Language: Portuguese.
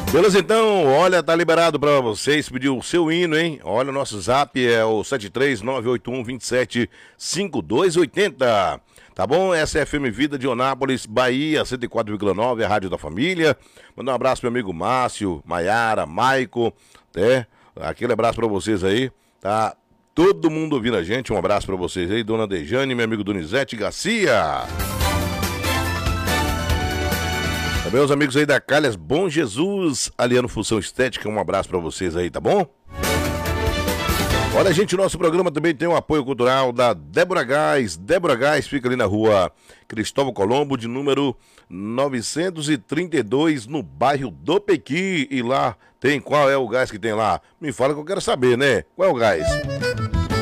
Beleza, então, olha, tá liberado pra vocês pedir o seu hino, hein? Olha, o nosso zap é o 73981275280. Tá bom? Essa é a FM Vida de Onápolis, Bahia, 104,9, a Rádio da Família. Mandar um abraço pro meu amigo Márcio, Maiara, Maico, né? Aquele abraço pra vocês aí, tá? Todo mundo ouvindo a gente, um abraço pra vocês aí, Dona Dejane, meu amigo Donizete Garcia. Também os amigos aí da Calhas Bom Jesus, Aliano Função Estética, um abraço pra vocês aí, tá bom? Olha, gente, o nosso programa também tem o apoio cultural da Débora Gás. Débora Gás fica ali na rua Cristóvão Colombo, de número 932, no bairro do Pequi. E lá tem, qual é o gás que tem lá? Me fala que eu quero saber, né? Qual é o gás?